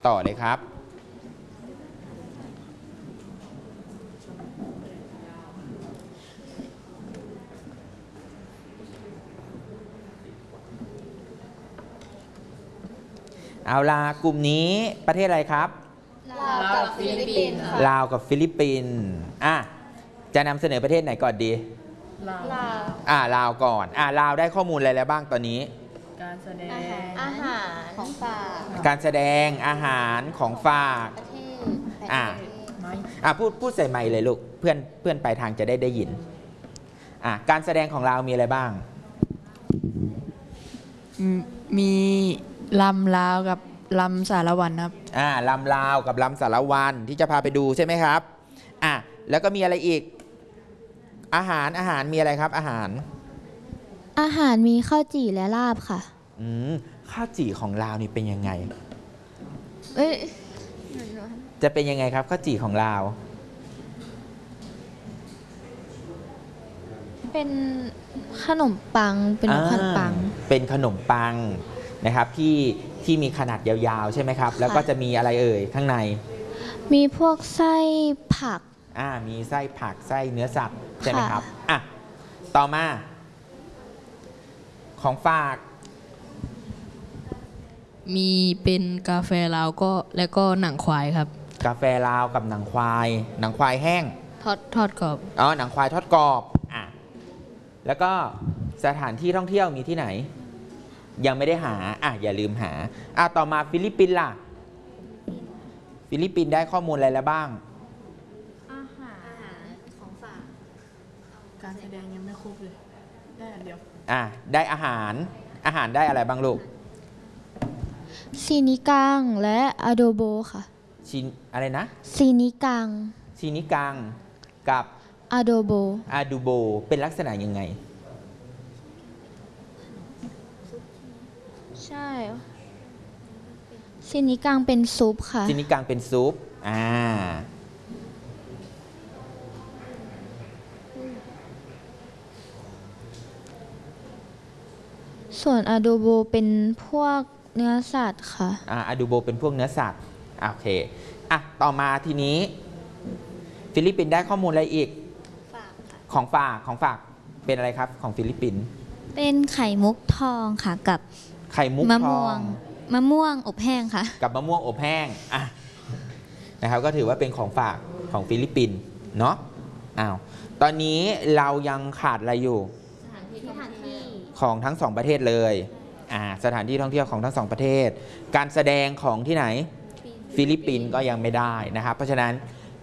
ต่อเลยครับเอาล่ะกลุ่มนี้ประเทศอะไรครับลาวกับฟิลิปปินส์ค่ะลาวกับฟิลิปปินส์จะนำเสนอประเทศไหนก่อนดีลาวลาวก่อนลาวได้ข้อมูลอะไรแล้วบ้างตอนนี้การแสดงอาหารของฝากการแสดงอาหารของฝากประเทศพูดใส่ไมค์เลยลูกเพื่อนปลายทางจะได้ยินการแสดงของลาวมีอะไรบ้างมีลำลาวกับลำสารวันครับลำลาวกับลำสารวันที่จะพาไปดูใช่ไหมครับแล้วก็มีอะไรอีกอาหารมีอะไรครับอาหารมีข้าวจี่และลาบค่ะข้าวจี่ของลาวนี่เป็นยังไงจะจะเป็นยังไงครับข้าวจี่ของลาวเป็นขนมปังเป็นขนมปังเป็นขนมปังนะครับที่มีขนาดยาวๆใช่ไหมครับแล้วก็จะมีอะไรเอ่ยข้างในมีพวกไส้ผักมีไส้ผักไส้เนื้อสัตว์ใช่ไหมครับต่อมาของฝากมีเป็นกาแฟลาวก็แล้วก็หนังควายครับกาแฟลาวกับหนังควายแห้งทอดกรอบหนังควายทอดกรอบแล้วก็สถานที่ท่องเที่ยวมีที่ไหนยังไม่ได้หาอย่าลืมหาต่อมาฟิลิปปินส์ล่ะฟิลิปปินส์ได้ข้อมูลอะไรแล้วบ้างอาหารของฝากการแสดงยังไม่ครบเลยได้อันเดียวได้อาหารได้อะไรบ้างลูกซีนิกังและอะโดโบค่ะอะไรนะซีนิกังกับอะโดโบเป็นลักษณะยังไงใช่ซีนิกังเป็นซุปค่ะซีนิกังเป็นซุปส่วนอะโดโบเป็นพวกเนื้อสัตว์ค่ะอะโดโบเป็นพวกเนื้อสัตว์โอเคต่อมาทีนี้ฟิลิปปินส์ได้ข้อมูลอะไรอีกของฝากเป็นอะไรครับของฟิลิปปินส์เป็นไข่มุกทองค่ะกับไข่มุกทองมะม่วงอบแห้งค่ะกับมะม่วงอบแห้งนะครับก็ถือว่าเป็นของฝากของฟิลิปปินส์เนาะตอนนี้เรายังขาดอะไรอยู่สถานที่ของทั้งสองประเทศเลยสถานที่ท่องเที่ยวของทั้งสองประเทศการแสดงของที่ไหนฟิลิปปินส์ก็ยังไม่ได้นะครับเพราะฉะนั้น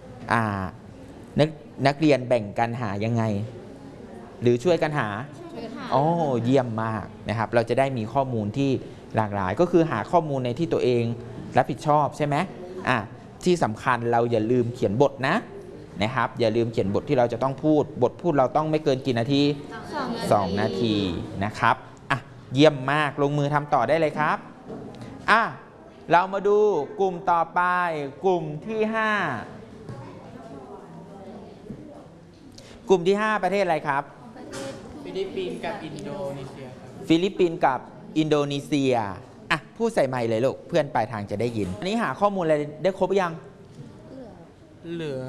นักเรียนแบ่งกันหายังไงหรือช่วยกันหาเยี่ยมมากนะครับเราจะได้มีข้อมูลที่หลากหลายก็คือหาข้อมูลในที่ตัวเองรับผิดชอบใช่ไหมที่สำคัญเราอย่าลืมเขียนบทนะครับอย่าลืมเขียนบทที่เราจะต้องพูดบทพูดเราต้องไม่เกินกี่นาที2 นาทีนะครับเยี่ยมมากลงมือทำต่อได้เลยครับเรามาดูกลุ่มต่อไปกลุ่มที่5ประเทศอะไรครับฟิลิปปินส์กับอินโดนีเซียฟิลิปปินส์กับอินโดนีเซียพูดใส่ไมค์เลยลูกเพื่อนปลายทางจะได้ยินอันนี้หาข้อมูลอะไรได้ครบยังเหลือ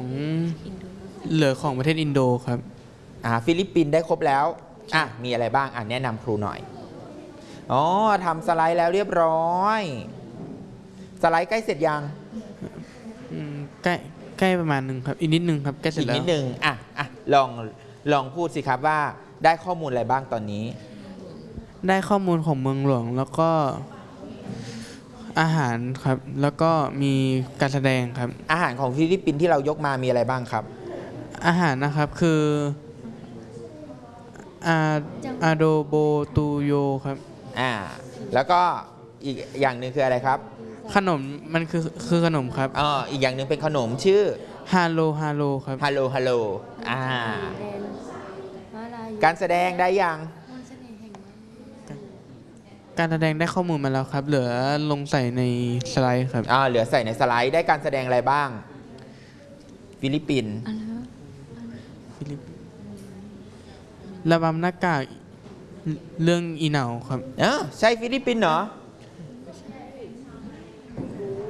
ของประเทศอินโดครับฟิลิปปินส์ได้ครบแล้วมีอะไรบ้างแนะนำครูหน่อยทำสไลด์แล้วเรียบร้อยสไลด์ใกล้เสร็จยังใกล้ประมาณนึงครับอีกนิดนึงครับใกล้เสร็จแล้วอีกนิดนึงลองพูดสิครับว่าได้ข้อมูลอะไรบ้างตอนนี้ได้ข้อมูลของเมืองหลวงแล้วก็อาหารครับแล้วก็มีการแสดงครับอาหารของฟิลิปปินส์ที่เรายกมามีอะไรบ้างครับอาหารนะครับคืออาโดโบตูโยครับแล้วก็อีกอย่างหนึ่งคืออะไรครับขนมมันคือขนมครับอีกอย่างหนึ่งเป็นขนมชื่อฮาโลครับฮาโลการแสดงได้ยังการแสดงได้ข้อมูลมาแล้วครับเหลือลงใส่ในสไลด์ครับเหลือใส่ในสไลด์ได้การแสดงอะไรบ้างฟิลิปปินส์ระบำหน้ากากเรื่องอีเหนาครับใช่ฟิลิปปินส์เหรอ